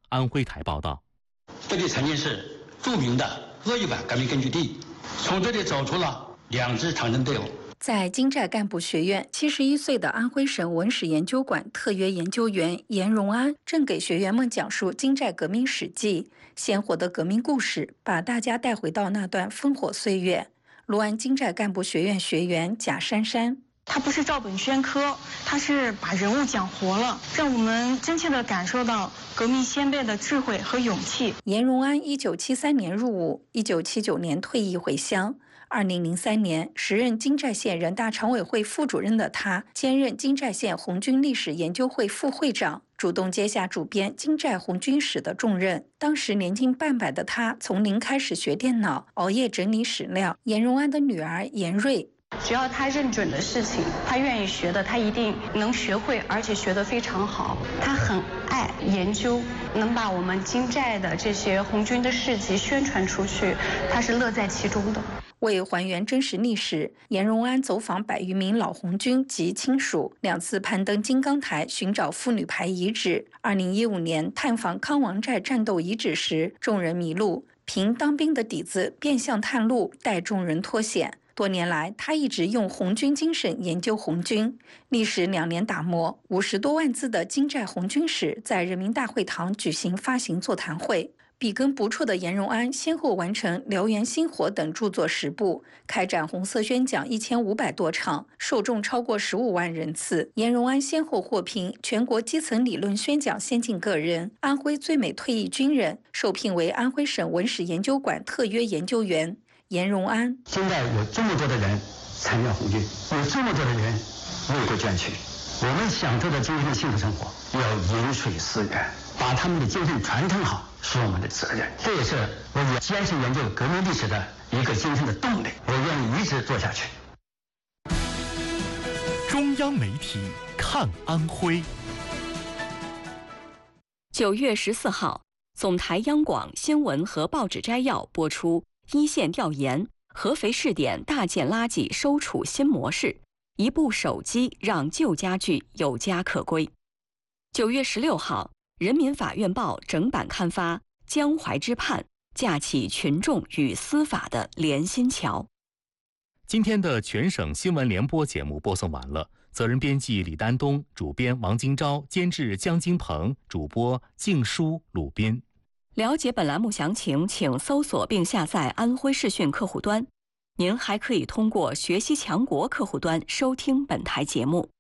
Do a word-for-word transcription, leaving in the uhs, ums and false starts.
安徽台报道， 这里曾经是著名的鄂豫皖革命根据地，从这里走出了两支长征队伍。 在金寨干部学院，七十一岁的安徽省文史研究馆特约研究员严荣安正给学员们讲述金寨革命史记，鲜活的革命故事，把大家带回到那段烽火岁月。卢安金寨干部学院学员贾珊珊， 他不是照本宣科，他是把人物讲活了，让我们真切地感受到革命先辈的智慧和勇气。 严荣安一九七三年入伍，一九七九年退役回乡。二零零三年，时任金寨县人大常委会副主任的他，兼任金寨县红军历史研究会副会长，主动接下主编金寨红军史的重任。当时年近半百的他，从零开始学电脑，熬夜整理史料。严荣安的女儿严瑞， 只要他认准的事情，他愿意学的，他一定能学会，而且学得非常好。他很爱研究，能把我们金寨的这些红军的事迹宣传出去，他是乐在其中的。 为还原真实历史，严荣安走访百余名老红军及亲属，两次攀登金刚台寻找妇女牌遗址。二零一五年探访康王寨战斗遗址时，众人迷路，凭当兵的底子变相探路，带众人脱险。多年来，他一直用红军精神研究红军，历时两年打磨五十多万字的金寨红军史，在人民大会堂举行发行座谈会。笔耕不辍的严荣安先后完成《燎原星火》等著作十部，开展红色宣讲一千五百多场，受众超过十五万人次。严荣安先后获评全国基层理论宣讲先进个人、安徽最美退役军人，受聘为安徽省文史研究馆特约研究员。严荣安， 现在有这么多的人参加红军，有这么多的人为国捐躯，我们享受的今天的幸福生活要饮水思源，把他们的精神传承好是我们的责任。这也是我坚持研究革命历史的一个精神的动力，我愿意一直做下去。 中央媒体看安徽。 九月十四号，总台央广新闻和报纸摘要播出一线调研，合肥试点大件垃圾收储新模式，一部手机让旧家具有家可归。九月十六号，人民法院报整版刊发江淮之判，架起群众与司法的连心桥。 今天的全省新闻联播节目播送完了，责任编辑李丹东，主编王金钊，监制江金鹏，主播静书、鲁斌。 了解本栏目详情，请搜索并下载安徽视讯客户端。您还可以通过学习强国客户端收听本台节目。